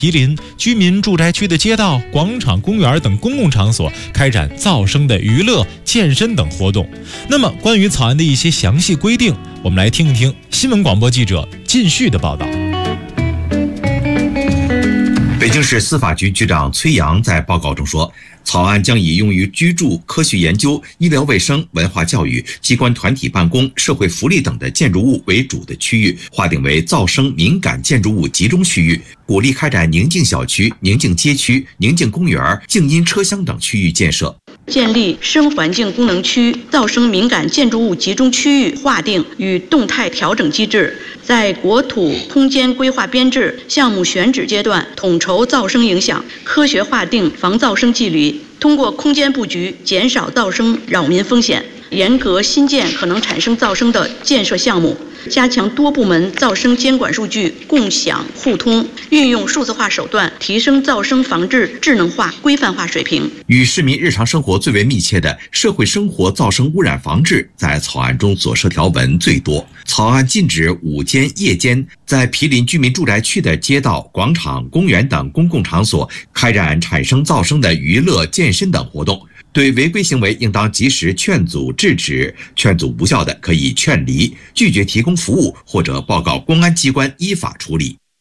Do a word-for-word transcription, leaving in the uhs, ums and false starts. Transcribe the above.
毗邻居民住宅区的街道、广场、公园等公共场所开展噪声的娱乐、健身等活动。那么，关于草案的一些详细规定，我们来听一听新闻广播记者靳旭的报道。 北京市司法局局长崔阳在报告中说，草案将以用于居住、科学研究、医疗卫生、文化教育、机关团体办公、社会福利等的建筑物为主的区域划定为噪声敏感建筑物集中区域，鼓励开展宁静小区、宁静街区、宁静公园、静音车厢等区域建设。 建立声环境功能区噪声敏感建筑物集中区域划定与动态调整机制，在国土空间规划编制、项目选址阶段统筹噪声影响，科学划定防噪声纪律，通过空间布局减少噪声扰民风险，严格新建可能产生噪声的建设项目，加强多部门噪声监管数据共享互通，运用数字化手段提升噪声防治智能化规范化水平。 与市民日常生活最为密切的社会生活噪声污染防治，在草案中所涉条文最多。草案禁止午间、夜间在毗邻居民住宅区的街道、广场、公园等公共场所开展产生噪声的娱乐、健身等活动。对违规行为应当及时劝阻制止，劝阻无效的可以劝离、拒绝提供服务或者报告公安机关依法处理。